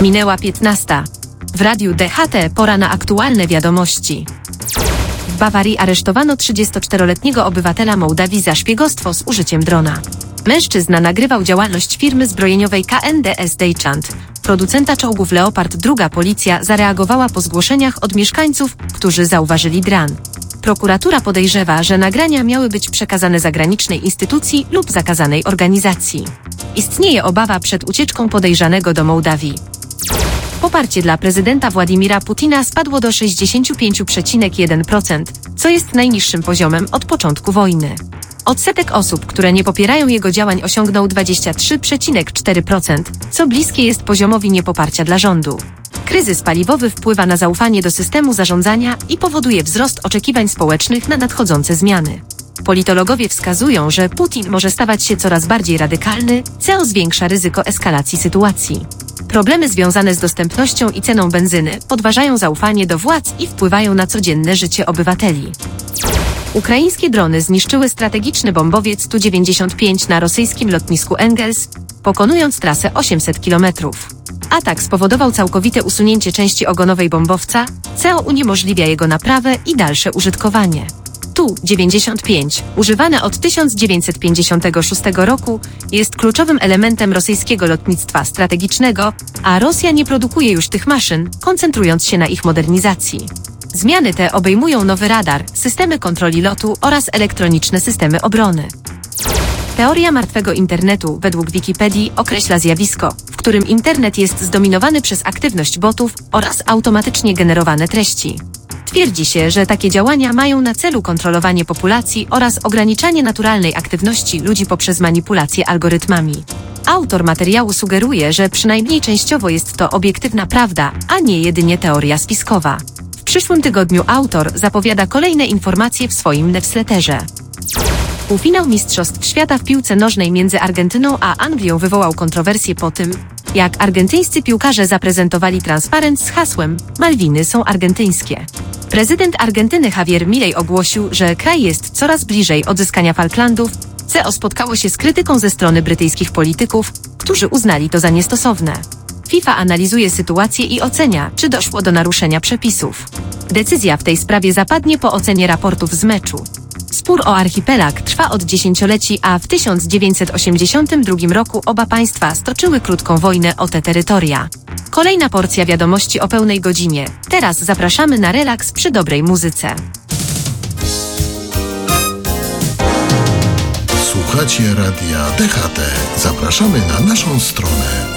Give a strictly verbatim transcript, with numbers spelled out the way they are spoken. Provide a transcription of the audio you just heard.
Minęła piętnasta. W radiu D H T pora na aktualne wiadomości. W Bawarii aresztowano trzydziestoczteroletniego obywatela Mołdawii za szpiegostwo z użyciem drona. Mężczyzna nagrywał działalność firmy zbrojeniowej K N D S Deutschland, producenta czołgów Leopard. Druga policja zareagowała po zgłoszeniach od mieszkańców, którzy zauważyli dron. Prokuratura podejrzewa, że nagrania miały być przekazane zagranicznej instytucji lub zakazanej organizacji. Istnieje obawa przed ucieczką podejrzanego do Mołdawii. Poparcie dla prezydenta Władimira Putina spadło do sześćdziesiąt pięć przecinek jeden procent, co jest najniższym poziomem od początku wojny. Odsetek osób, które nie popierają jego działań, osiągnął dwadzieścia trzy przecinek cztery procent, co bliskie jest poziomowi niepoparcia dla rządu. Kryzys paliwowy wpływa na zaufanie do systemu zarządzania i powoduje wzrost oczekiwań społecznych na nadchodzące zmiany. Politologowie wskazują, że Putin może stawać się coraz bardziej radykalny, co zwiększa ryzyko eskalacji sytuacji. Problemy związane z dostępnością i ceną benzyny podważają zaufanie do władz i wpływają na codzienne życie obywateli. Ukraińskie drony zniszczyły strategiczny bombowiec Tu dziewięćdziesiąt pięć na rosyjskim lotnisku Engels, pokonując trasę osiemset kilometrów. Atak spowodował całkowite usunięcie części ogonowej bombowca, co uniemożliwia jego naprawę i dalsze użytkowanie. Tu dziewięćdziesiąt pięć, używane od tysiąc dziewięćset pięćdziesiątego szóstego roku, jest kluczowym elementem rosyjskiego lotnictwa strategicznego, a Rosja nie produkuje już tych maszyn, koncentrując się na ich modernizacji. Zmiany te obejmują nowy radar, systemy kontroli lotu oraz elektroniczne systemy obrony. Teoria martwego internetu według Wikipedii określa zjawisko, w którym internet jest zdominowany przez aktywność botów oraz automatycznie generowane treści. Twierdzi się, że takie działania mają na celu kontrolowanie populacji oraz ograniczanie naturalnej aktywności ludzi poprzez manipulację algorytmami. Autor materiału sugeruje, że przynajmniej częściowo jest to obiektywna prawda, a nie jedynie teoria spiskowa. W przyszłym tygodniu autor zapowiada kolejne informacje w swoim newsletterze. Półfinał Mistrzostw Świata w piłce nożnej między Argentyną a Anglią wywołał kontrowersję po tym, jak argentyńscy piłkarze zaprezentowali transparent z hasłem „Malwiny są argentyńskie”. Prezydent Argentyny Javier Milei ogłosił, że kraj jest coraz bliżej odzyskania Falklandów, co spotkało się z krytyką ze strony brytyjskich polityków, którzy uznali to za niestosowne. FIFA analizuje sytuację i ocenia, czy doszło do naruszenia przepisów. Decyzja w tej sprawie zapadnie po ocenie raportów z meczu. Spór o archipelag trwa od dziesięcioleci, a w tysiąc dziewięćset osiemdziesiątym drugim roku oba państwa stoczyły krótką wojnę o te terytoria. Kolejna porcja wiadomości o pełnej godzinie. Teraz zapraszamy na relaks przy dobrej muzyce. Słuchacie radia D H T. Zapraszamy na naszą stronę.